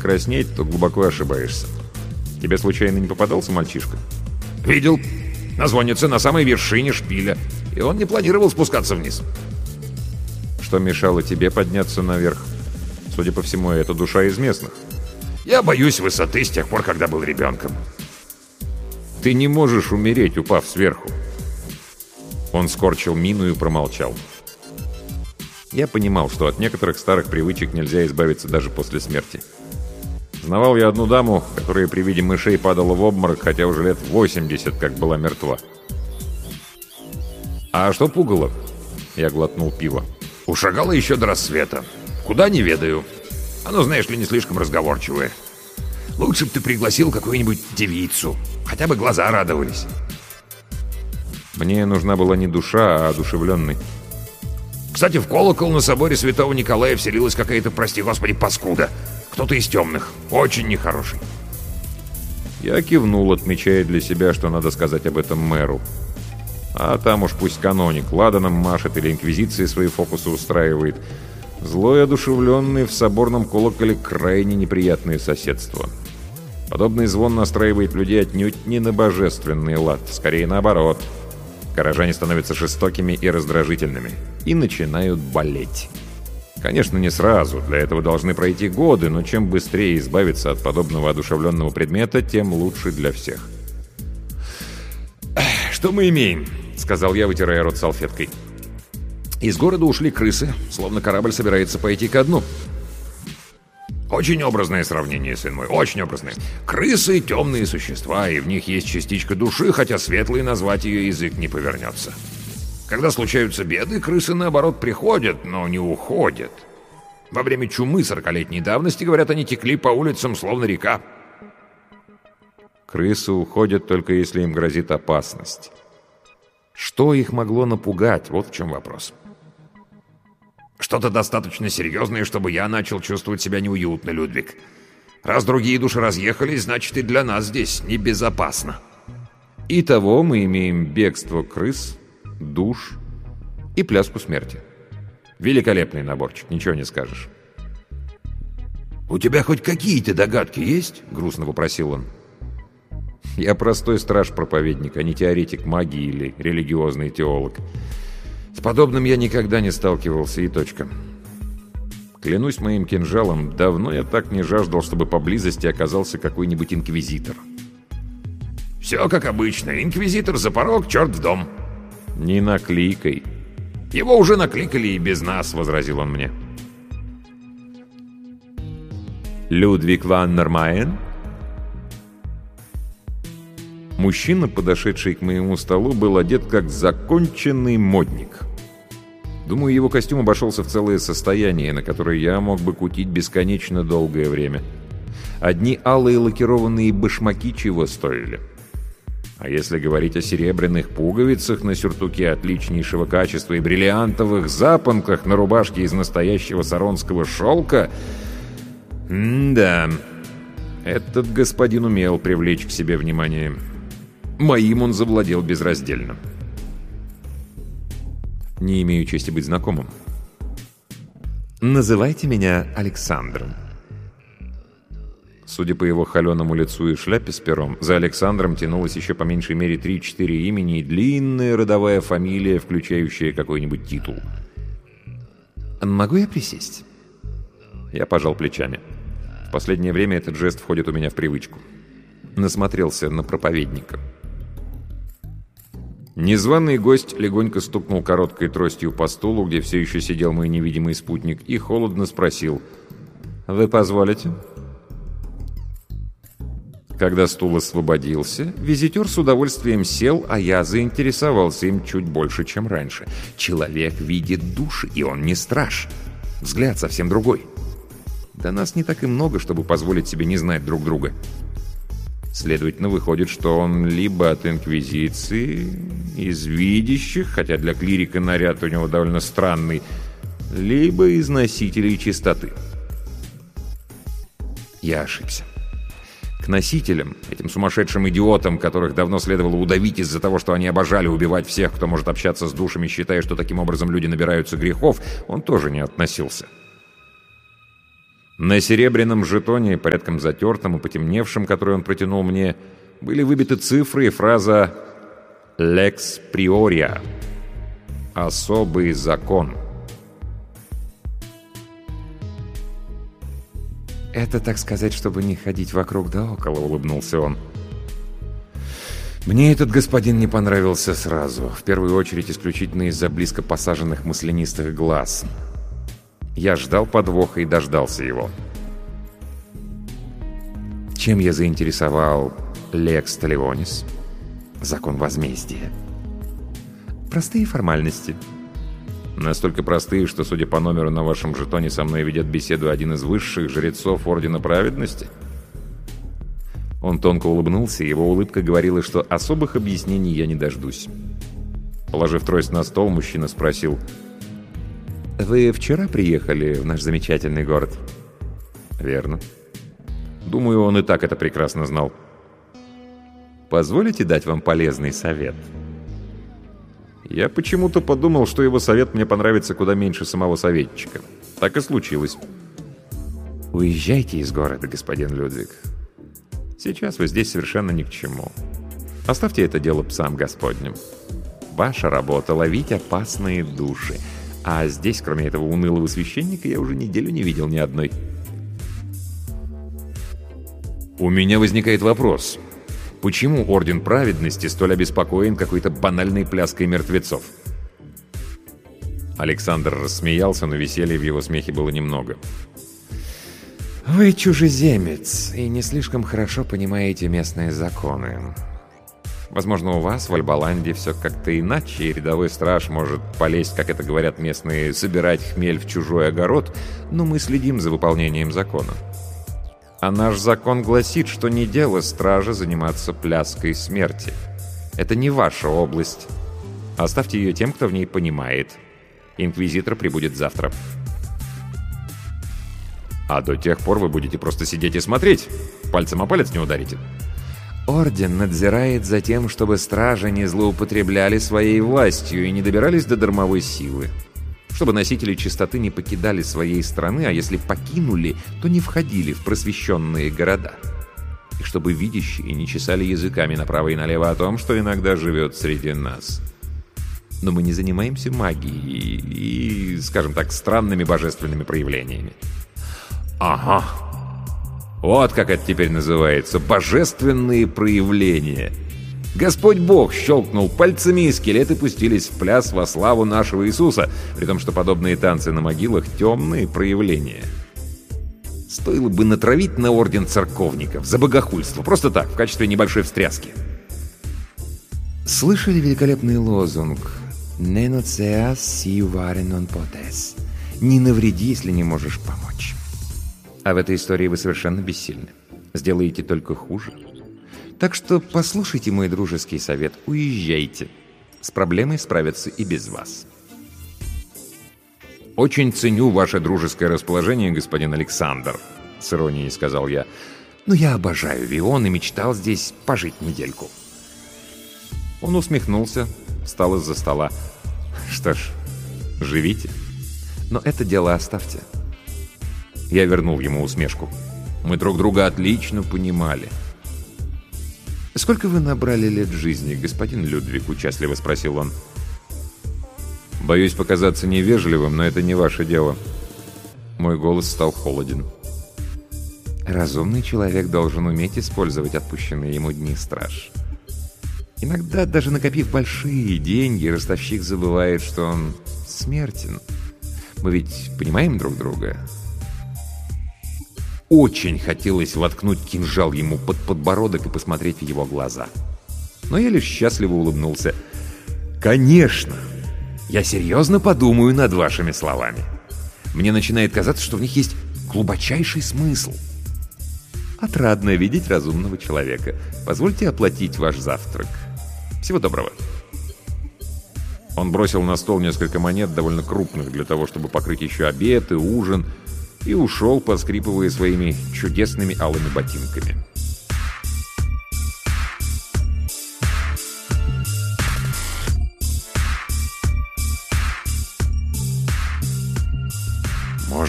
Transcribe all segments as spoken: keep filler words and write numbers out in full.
краснеть, то глубоко ошибаешься. Тебе случайно не попадался мальчишка? Видел. Названится на самой вершине шпиля. И он не планировал спускаться вниз. Что мешало тебе подняться наверх? Судя по всему, это душа из местных. Я боюсь высоты с тех пор, когда был ребенком. Ты не можешь умереть, упав сверху. Он скорчил мину и промолчал. Я понимал, что от некоторых старых привычек нельзя избавиться даже после смерти. Знавал я одну даму, которая при виде мышей падала в обморок, хотя уже лет восемьдесят как была мертва. «А что пугало?» Я глотнул пиво. «Ушагала еще до рассвета. Куда, не ведаю. Оно, знаешь ли, не слишком разговорчивое. Лучше бы ты пригласил какую-нибудь девицу. Хотя бы глаза радовались». Мне нужна была не душа, а одушевленный. Кстати, в колокол на соборе святого Николая вселилась какая-то, прости господи, паскуда. Кто-то из темных. Очень нехороший. Я кивнул, отмечая для себя, что надо сказать об этом мэру. А там уж пусть каноник ладаном машет или инквизиция свои фокусы устраивает. Злой одушевленный в соборном колоколе крайне неприятное соседство. Подобный звон настраивает людей отнюдь не на божественный лад, скорее наоборот. Горожане становятся жестокими и раздражительными и начинают болеть. Конечно, не сразу, для этого должны пройти годы, но чем быстрее избавиться от подобного одушевленного предмета, тем лучше для всех. «Что мы имеем?» — сказал я, вытирая рот салфеткой. «Из города ушли крысы, словно корабль собирается пойти ко дну». «Очень образное сравнение, сын мой, очень образное. Крысы — темные существа, и в них есть частичка души, хотя светлый назвать ее язык не повернется. Когда случаются беды, крысы, наоборот, приходят, но не уходят. Во время чумы сорокалетней давности, говорят, они текли по улицам, словно река». Крысы уходят только если им грозит опасность. Что их могло напугать? Вот в чем вопрос. «Что-то достаточно серьезное, чтобы я начал чувствовать себя неуютно, Людвиг. Раз другие души разъехались, значит и для нас здесь небезопасно». Итого мы имеем бегство крыс, душ и пляску смерти. Великолепный наборчик, ничего не скажешь. «У тебя хоть какие-то догадки есть?» — грустно вопросил он. Я простой страж-проповедник, а не теоретик магии или религиозный теолог. С подобным я никогда не сталкивался, и точка. Клянусь моим кинжалом, давно я так не жаждал, чтобы поблизости оказался какой-нибудь инквизитор. «Все как обычно. Инквизитор за порог, черт в дом». «Не накликай». «Его уже накликали и без нас», — возразил он мне. «Людвиг ван Нормайен?» Мужчина, подошедший к моему столу, был одет как законченный модник. Думаю, его костюм обошелся в целое состояние, на которое я мог бы кутить бесконечно долгое время. Одни алые лакированные башмаки чего стоили. А если говорить о серебряных пуговицах на сюртуке отличнейшего качества и бриллиантовых запонках на рубашке из настоящего саронского шелка... М-да, этот господин умел привлечь к себе внимание. Моим он завладел безраздельно. Не имею чести быть знакомым. Называйте меня Александром. Судя по его холеному лицу и шляпе с пером, за Александром тянулось еще по меньшей мере три-четыре имени и длинная родовая фамилия, включающая какой-нибудь титул. «Могу я присесть?» Я пожал плечами. В последнее время этот жест входит у меня в привычку. Насмотрелся на проповедника. Незваный гость легонько стукнул короткой тростью по стулу, где все еще сидел мой невидимый спутник, и холодно спросил: «Вы позволите?» Когда стул освободился, визитер с удовольствием сел, а я заинтересовался им чуть больше, чем раньше. Человек видит души, и он не страж. Взгляд совсем другой. Да нас не так и много, чтобы позволить себе не знать друг друга. Следовательно, выходит, что он либо от инквизиции, из видящих, хотя для клирика наряд у него довольно странный, либо из носителей чистоты. Я ошибся. К носителям, этим сумасшедшим идиотам, которых давно следовало удавить из-за того, что они обожали убивать всех, кто может общаться с душами, считая, что таким образом люди набираются грехов, он тоже не относился. На серебряном жетоне, порядком затертом и потемневшем, который он протянул мне, были выбиты цифры и фраза «Lex Prioria» — «Особый закон». «Это, так сказать, чтобы не ходить вокруг да около», — улыбнулся он. Мне этот господин не понравился сразу, в первую очередь исключительно из-за близко посаженных маслянистых глаз. Я ждал подвоха и дождался его. Чем я заинтересовал Лекс Талионис? Закон возмездия. Простые формальности. Настолько простые, что, судя по номеру на вашем жетоне, со мной ведет беседу один из высших жрецов Ордена Праведности? Он тонко улыбнулся, и его улыбка говорила, что особых объяснений я не дождусь. Положив трость на стол, мужчина спросил: «Вы вчера приехали в наш замечательный город?» «Верно. Думаю, он и так это прекрасно знал». «Позволите дать вам полезный совет?» Я почему-то подумал, что его совет мне понравится куда меньше самого советчика. Так и случилось. «Уезжайте из города, господин Людвиг. Сейчас вы здесь совершенно ни к чему. Оставьте это дело псам Господним. Ваша работа — ловить опасные души. А здесь, кроме этого унылого священника, я уже неделю не видел ни одной». У меня возникает вопрос. Почему Орден Праведности столь обеспокоен какой-то банальной пляской мертвецов? Александр рассмеялся, но веселья в его смехе было немного. «Вы чужеземец и не слишком хорошо понимаете местные законы. Возможно, у вас в Альбаланде все как-то иначе, и рядовой страж может полезть, как это говорят местные, собирать хмель в чужой огород, но мы следим за выполнением закона. А наш закон гласит, что не дело стража заниматься пляской смерти. Это не ваша область. Оставьте ее тем, кто в ней понимает. Инквизитор прибудет завтра». «А до тех пор вы будете просто сидеть и смотреть? Пальцем о палец не ударите?» «Орден надзирает за тем, чтобы стражи не злоупотребляли своей властью и не добирались до дармовой силы. Чтобы носители чистоты не покидали своей страны, а если покинули, то не входили в просвещенные города. И чтобы видящие не чесали языками направо и налево о том, что иногда живет среди нас. Но мы не занимаемся магией и, скажем так, странными божественными проявлениями». «Ага. Вот как это теперь называется. Божественные проявления. Господь Бог щелкнул пальцами, и скелеты пустились в пляс во славу нашего Иисуса, при том, что подобные танцы на могилах — темные проявления. Стоило бы натравить на орден церковников за богохульство, просто так, в качестве небольшой встряски». «Слышали великолепный лозунг «Не ноцеас сиуваре нон потес»? Не навреди, если не можешь помочь. А в этой истории вы совершенно бессильны. Сделаете только хуже. Так что послушайте мой дружеский совет. Уезжайте. С проблемой справятся и без вас». «Очень ценю ваше дружеское расположение, господин Александр», — с иронией сказал я. «Но я обожаю Вион и мечтал здесь пожить недельку». Он усмехнулся, встал из-за стола. «Что ж, живите. Но это дело оставьте». Я вернул ему усмешку. Мы друг друга отлично понимали. «Сколько вы набрали лет жизни, господин Людвиг?» — участливо спросил он. «Боюсь показаться невежливым, но это не ваше дело». Мой голос стал холоден. «Разумный человек должен уметь использовать отпущенные ему дни, страж. Иногда, даже накопив большие деньги, ростовщик забывает, что он смертен. Мы ведь понимаем друг друга?» Очень хотелось воткнуть кинжал ему под подбородок и посмотреть в его глаза. Но я лишь счастливо улыбнулся. «Конечно! Я серьезно подумаю над вашими словами. Мне начинает казаться, что в них есть глубочайший смысл». «Отрадно видеть разумного человека. Позвольте оплатить ваш завтрак. Всего доброго». Он бросил на стол несколько монет, довольно крупных, для того, чтобы покрыть еще обед и ужин, и ушел, поскрипывая своими чудесными алыми ботинками.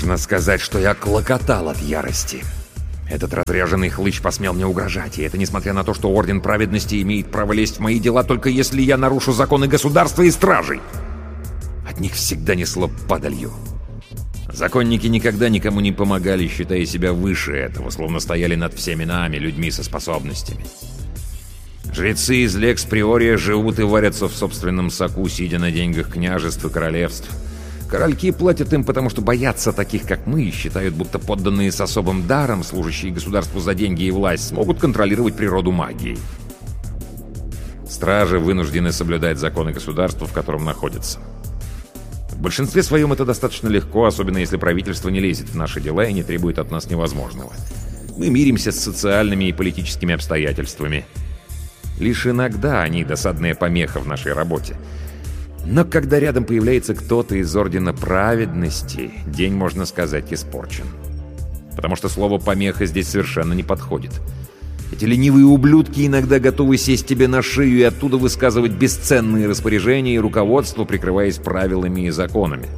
Можно сказать, что я клокотал от ярости. Этот разряженный хлыщ посмел мне угрожать, и это несмотря на то, что Орден Праведности имеет право лезть в мои дела, только если я нарушу законы государства и стражей. От них всегда несло падалью. Законники никогда никому не помогали, считая себя выше этого, словно стояли над всеми нами, людьми со способностями. Жрецы из Лекс Приория живут и варятся в собственном соку, сидя на деньгах княжеств и королевств. Корольки платят им, потому что боятся таких, как мы, и считают, будто подданные с особым даром, служащие государству за деньги и власть, смогут контролировать природу магии. Стражи вынуждены соблюдать законы государства, в котором находятся. В большинстве своем это достаточно легко, особенно если правительство не лезет в наши дела и не требует от нас невозможного. Мы миримся с социальными и политическими обстоятельствами. Лишь иногда они досадная помеха в нашей работе. Но когда рядом появляется кто-то из Ордена Праведности, день, можно сказать, испорчен. Потому что слово «помеха» здесь совершенно не подходит. Эти ленивые ублюдки иногда готовы сесть тебе на шею и оттуда высказывать бесценные распоряжения и руководство, прикрываясь правилами и законами.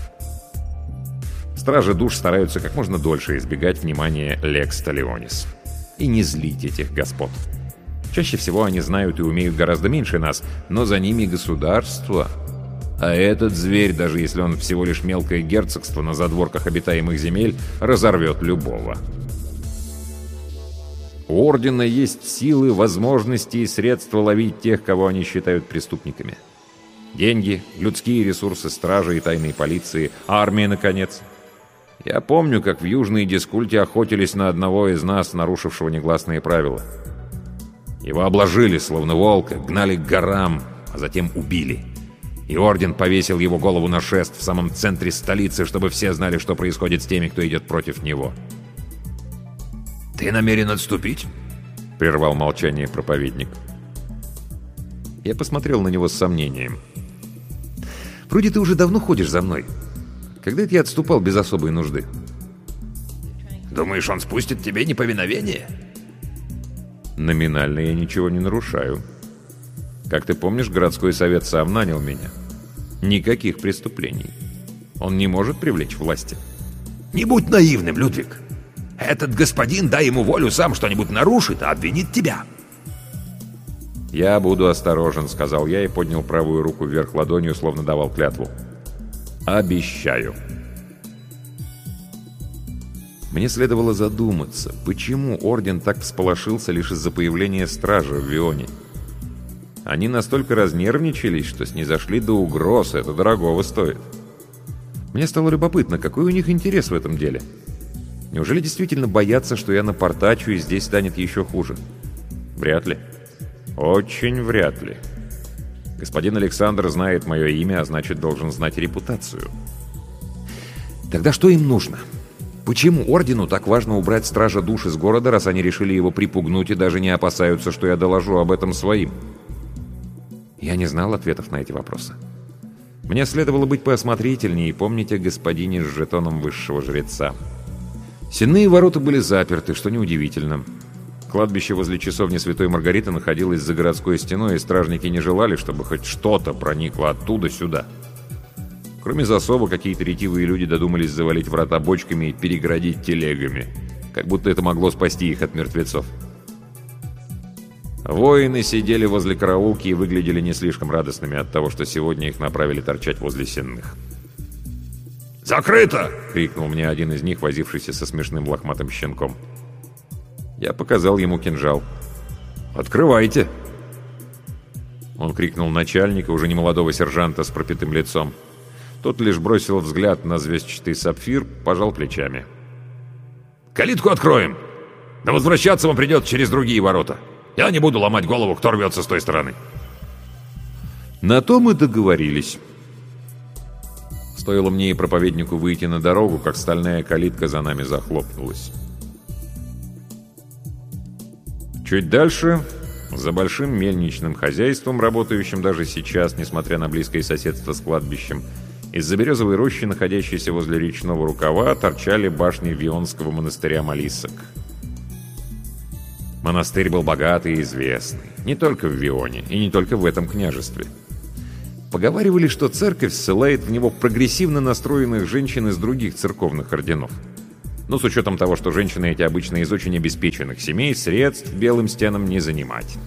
Стражи душ стараются как можно дольше избегать внимания Лекс Талионис. И не злить этих господ. Чаще всего они знают и умеют гораздо меньше нас, но за ними государство. А этот зверь, даже если он всего лишь мелкое герцогство на задворках обитаемых земель, разорвет любого. У Ордена есть силы, возможности и средства ловить тех, кого они считают преступниками. Деньги, людские ресурсы стражи и тайной полиции, армия, наконец. Я помню, как в Южной Дискульте охотились на одного из нас, нарушившего негласные правила. Его обложили, словно волка, гнали к горам, а затем убили. И Орден повесил его голову на шест в самом центре столицы, чтобы все знали, что происходит с теми, кто идет против него. «Ты намерен отступить?» — прервал молчание проповедник. Я посмотрел на него с сомнением. «Вроде ты уже давно ходишь за мной. Когда это я отступал без особой нужды?» «Думаешь, он спустит тебе неповиновение?» «Номинально я ничего не нарушаю. Как ты помнишь, городской совет сам нанял меня. Никаких преступлений. Он не может привлечь власти». «Не будь наивным, Людвиг. Этот господин, дай ему волю, сам что-нибудь нарушит, а обвинит тебя». «Я буду осторожен», — сказал я и поднял правую руку вверх ладонью, словно давал клятву. «Обещаю». Мне следовало задуматься, почему Орден так всполошился лишь из-за появления стражи в Вионе. Они настолько разнервничались, что снизошли до угроз, это дорогого стоит. Мне стало любопытно, какой у них интерес в этом деле. Неужели действительно боятся, что я напортачу и здесь станет еще хуже? Вряд ли. Очень вряд ли. Господин Александр знает мое имя, а значит, должен знать репутацию. Тогда что им нужно? Почему Ордену так важно убрать Стража Душ из города, раз они решили его припугнуть и даже не опасаются, что я доложу об этом своим? Я не знал ответов на эти вопросы. Мне следовало быть поосмотрительнее и помнить о господине с жетоном высшего жреца. Сенные ворота были заперты, что неудивительно. Кладбище возле часовни Святой Маргариты находилось за городской стеной, и стражники не желали, чтобы хоть что-то проникло оттуда сюда. Кроме засова, какие-то ретивые люди додумались завалить врата бочками и перегородить телегами, как будто это могло спасти их от мертвецов. Воины сидели возле караулки и выглядели не слишком радостными от того, что сегодня их направили торчать возле сенных. «Закрыто!» — крикнул мне один из них, возившийся со смешным лохматым щенком. Я показал ему кинжал. «Открывайте!» Он крикнул начальника, уже немолодого сержанта с пропитым лицом. Тот лишь бросил взгляд на звездчатый сапфир, пожал плечами. «Калитку откроем! Но возвращаться вам придется через другие ворота. Я не буду ломать голову, кто рвется с той стороны». На то мы договорились. Стоило мне и проповеднику выйти на дорогу, как стальная калитка за нами захлопнулась. Чуть дальше, за большим мельничным хозяйством, работающим даже сейчас, несмотря на близкое соседство с кладбищем, из-за березовой рощи, находящейся возле речного рукава, торчали башни Вионского монастыря Малисок. Монастырь был богатый и известный, не только в Вионе и не только в этом княжестве. Поговаривали, что церковь ссылает в него прогрессивно настроенных женщин из других церковных орденов. Но с учетом того, что женщины эти обычно из очень обеспеченных семей, средств белым стенам не занимать.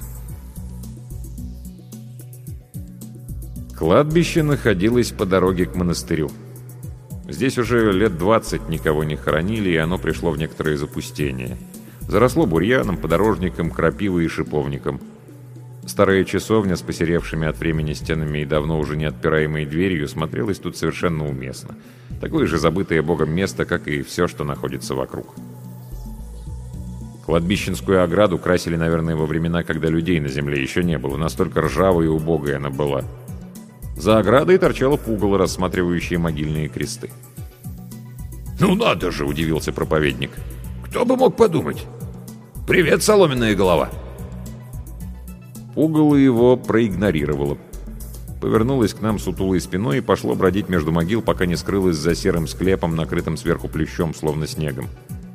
Кладбище находилось по дороге к монастырю. Здесь уже лет двадцать никого не хоронили, и оно пришло в некоторое запустение. Заросло бурьяном, подорожником, крапивой и шиповником. Старая часовня с посеревшими от времени стенами и давно уже не отпираемой дверью смотрелась тут совершенно уместно. Такое же забытое Богом место, как и все, что находится вокруг. Кладбищенскую ограду красили, наверное, во времена, когда людей на земле еще не было. Настолько ржавой и убогой она была. За оградой торчало пугало, рассматривающее могильные кресты. «Ну надо же!» — удивился проповедник. «Кто бы мог подумать? Привет, соломенная голова!» Пугало его проигнорировало. Повернулось к нам сутулой спиной и пошло бродить между могил, пока не скрылось за серым склепом, накрытым сверху плющом, словно снегом.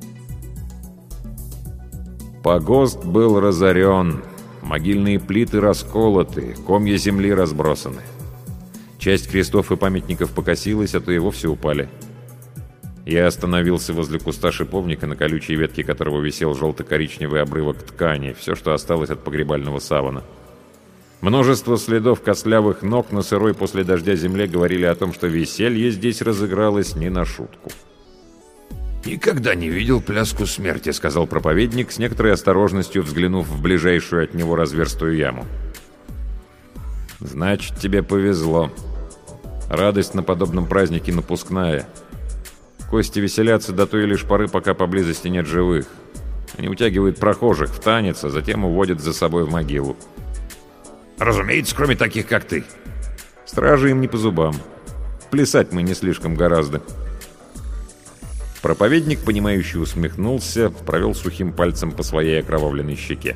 Погост был разорен, могильные плиты расколоты, комья земли разбросаны. Часть крестов и памятников покосилась, а то и вовсе упали. Я остановился возле куста шиповника, на колючей ветке которого висел желто-коричневый обрывок ткани, все, что осталось от погребального савана. Множество следов костлявых ног на сырой после дождя земле говорили о том, что веселье здесь разыгралось не на шутку. «Никогда не видел пляску смерти», — сказал сказал проповедник, с некоторой осторожностью взглянув в ближайшую от него разверстую яму. «Значит, тебе повезло. Радость на подобном празднике напускная. Кости веселятся до той лишь поры, пока поблизости нет живых. Они утягивают прохожих в танец, а затем уводят за собой в могилу. «Разумеется, кроме таких, как ты». Стражи им не по зубам. Плясать мы не слишком гораздо». Проповедник, понимающе усмехнулся, провел сухим пальцем по своей окровавленной щеке.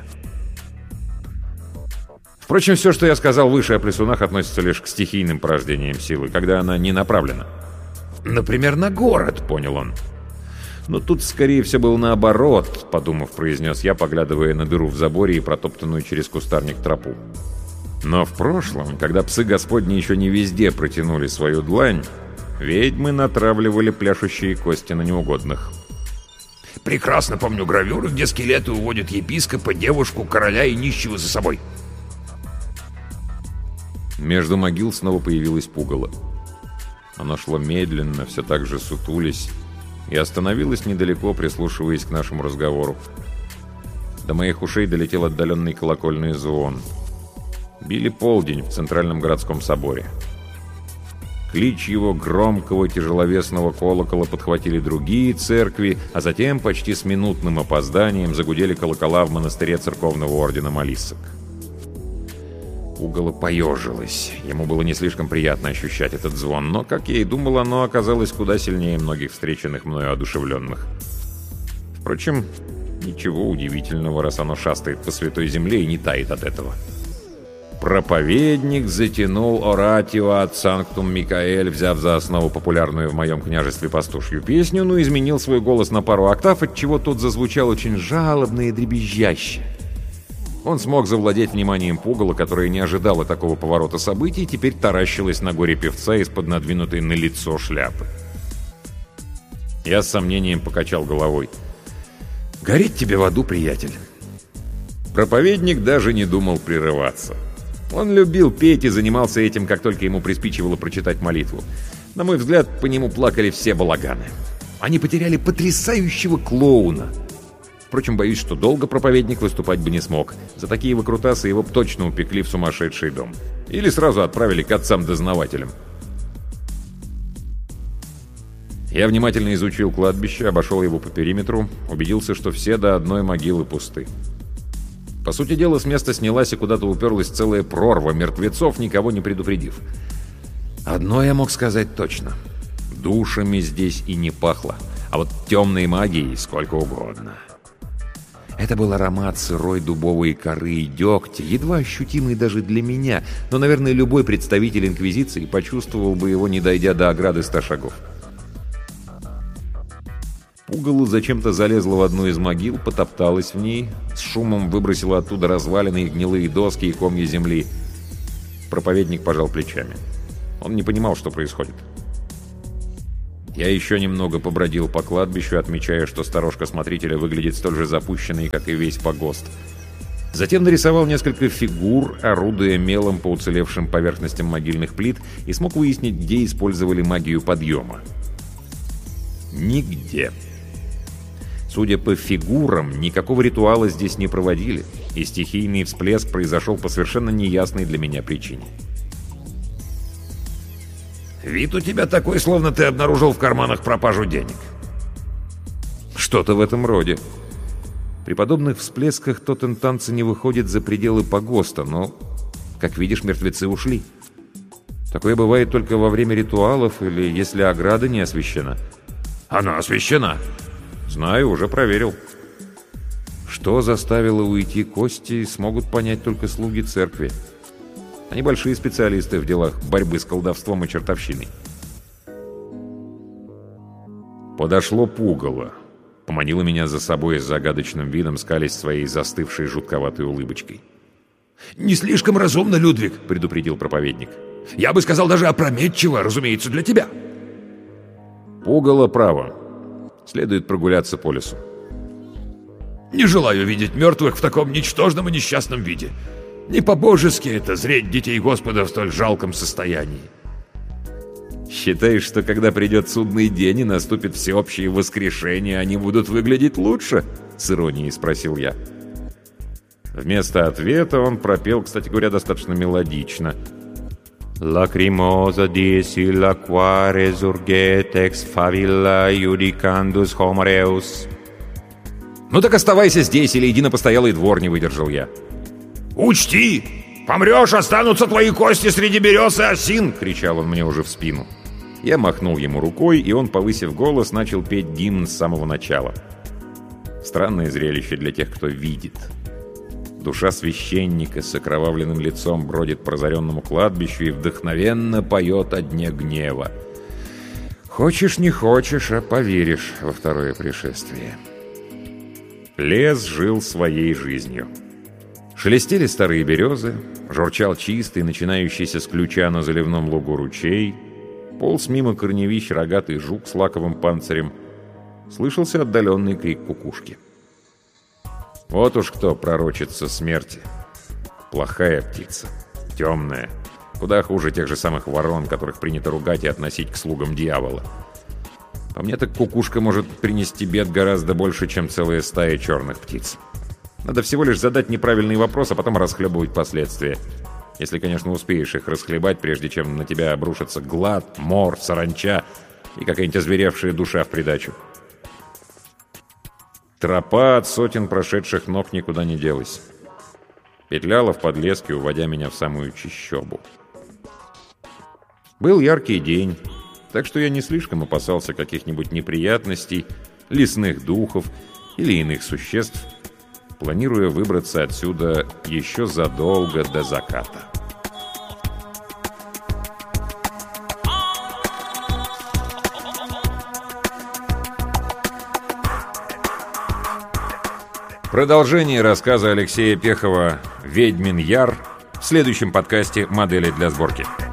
Впрочем, все, что я сказал выше о плясунах, относится лишь к стихийным порождениям силы, когда она не направлена. «Например, на город», — понял он. «Но тут, скорее всего, был наоборот», — подумав, произнес я, поглядывая на дыру в заборе и протоптанную через кустарник тропу. Но в прошлом, когда псы Господни еще не везде протянули свою длань, ведьмы натравливали пляшущие кости на неугодных. «Прекрасно помню гравюры, где скелеты уводят епископа, девушку, короля и нищего за собой». Между могил снова появилось пугало. Оно шло медленно, все так же сутулись, и остановилось недалеко, прислушиваясь к нашему разговору. До моих ушей долетел отдаленный колокольный звон. Били полдень в центральном городском соборе. Клич его громкого тяжеловесного колокола подхватили другие церкви, а затем почти с минутным опозданием загудели колокола в монастыре церковного ордена Молиссок. Пугало поежилось. Ему было не слишком приятно ощущать этот звон, но, как я и думал, оно оказалось куда сильнее многих встреченных мною одушевленных. Впрочем, ничего удивительного, раз оно шастает по святой земле и не тает от этого. Проповедник затянул оратио от Санктум Микаэль, взяв за основу популярную в моем княжестве пастушью песню, но изменил свой голос на пару октав, отчего тот зазвучал очень жалобно и дребезжаще. Он смог завладеть вниманием пугала, которое не ожидало такого поворота событий, и теперь таращилось на горе певца из-под надвинутой на лицо шляпы. Я с сомнением покачал головой. «Гореть тебе в аду, приятель!» Проповедник даже не думал прерываться. Он любил петь и занимался этим, как только ему приспичивало прочитать молитву. На мой взгляд, по нему плакали все балаганы. Они потеряли потрясающего клоуна. Впрочем, боюсь, что долго проповедник выступать бы не смог. За такие выкрутасы его б точно упекли в сумасшедший дом. Или сразу отправили к отцам-дознавателям. Я внимательно изучил кладбище, обошел его по периметру, убедился, что все до одной могилы пусты. По сути дела, с места снялась и куда-то уперлась целая прорва мертвецов, никого не предупредив. Одно я мог сказать точно. Душами здесь и не пахло. А вот темной магией сколько угодно. Это был аромат сырой дубовой коры и дегтя, едва ощутимый даже для меня, но, наверное, любой представитель Инквизиции почувствовал бы его, не дойдя до ограды ста шагов. Пугало зачем-то залезла в одну из могил, потопталась в ней, с шумом выбросила оттуда развалины и гнилые доски и комья земли. Проповедник пожал плечами. Он не понимал, что происходит. Я еще немного побродил по кладбищу, отмечая, что сторожка смотрителя выглядит столь же запущенной, как и весь погост. Затем нарисовал несколько фигур, орудуя мелом по уцелевшим поверхностям могильных плит, и смог выяснить, где использовали магию подъема. Нигде. Судя по фигурам, никакого ритуала здесь не проводили, и стихийный всплеск произошел по совершенно неясной для меня причине. «Вид у тебя такой, словно ты обнаружил в карманах пропажу денег». Что-то в этом роде. При подобных всплесках тотем-танцы не выходит за пределы погоста, но, как видишь, мертвецы ушли. Такое бывает только во время ритуалов или если ограда не освещена. Она освещена. Знаю, уже проверил. Что заставило уйти кости, смогут понять только слуги церкви. Они большие специалисты в делах борьбы с колдовством и чертовщиной. Подошло пугало. Поманило меня за собой с загадочным видом, скалясь своей застывшей жутковатой улыбочкой. «Не слишком разумно, Людвиг», — предупредил проповедник. «Я бы сказал, даже опрометчиво, разумеется, для тебя». Пугало право. Следует прогуляться по лесу. «Не желаю видеть мертвых в таком ничтожном и несчастном виде. Не по-божески это зреть детей Господа в столь жалком состоянии». «Считаешь, что когда придет судный день и наступит всеобщее воскрешение, они будут выглядеть лучше?» — с иронией спросил я. Вместо ответа он пропел, кстати говоря, достаточно мелодично. «Lacrimosa disi la qua resurget ex favilla judicandus homoreus». «Ну так оставайся здесь или иди на постоялый двор», — не выдержал я. «Учти! Помрешь, останутся твои кости среди берез и осин!» — кричал он мне уже в спину. Я махнул ему рукой, и он, повысив голос, начал петь гимн с самого начала. Странное зрелище для тех, кто видит. Душа священника с окровавленным лицом бродит по разоренному кладбищу и вдохновенно поет о дне гнева. Хочешь, не хочешь, а поверишь во второе пришествие. Лес жил своей жизнью. Шелестели старые березы, журчал чистый, начинающийся с ключа на заливном лугу ручей, полз мимо корневищ рогатый жук с лаковым панцирем, слышался отдаленный крик кукушки. Вот уж кто пророчится смерти. Плохая птица, темная, куда хуже тех же самых ворон, которых принято ругать и относить к слугам дьявола. По мне так кукушка может принести бед гораздо больше, чем целая стая черных птиц. Надо всего лишь задать неправильный вопрос, а потом расхлебывать последствия. Если, конечно, успеешь их расхлебать, прежде чем на тебя обрушится глад, мор, саранча и какая-нибудь озверевшая душа в придачу. Тропа от сотен прошедших ног никуда не делась. Петляла в подлеске, уводя меня в самую чащобу. Был яркий день, так что я не слишком опасался каких-нибудь неприятностей, лесных духов или иных существ, планируя выбраться отсюда еще задолго до заката. Продолжение рассказа Алексея Пехова «Ведьмин Яр» в следующем подкасте «Модели для сборки».